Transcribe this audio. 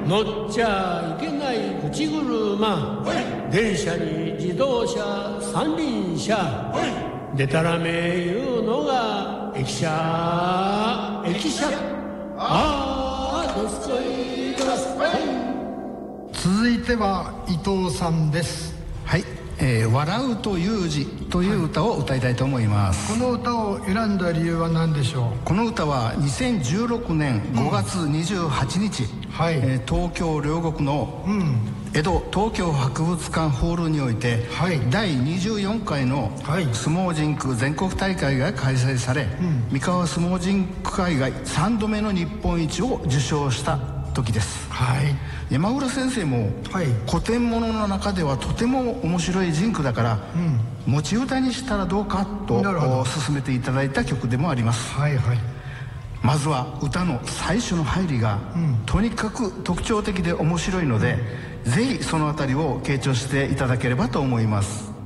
乗っちゃいけない口車、電車に自動車三輪車、でたらめいうのが駅舎、どすこいどすこい。 続いては伊藤さんです。 はい、笑うという字という歌を歌いたいと思います。 この歌を選んだ理由は何でしょう？ この歌は2016年5月28日、東京両国の江戸東京博物館ホールにおいて、第24回の相撲甚句全国大会が開催され、三河相撲甚句会が3度目の日本一を受賞した時です。山浦先生も、古典物の中ではとても面白い甚句だから、持ち歌にしたらどうかと勧めていただいた曲でもあります。まずは歌の最初の入りが、とにかく特徴的で面白いので、ぜひそのあたりを傾聴していただければと思います。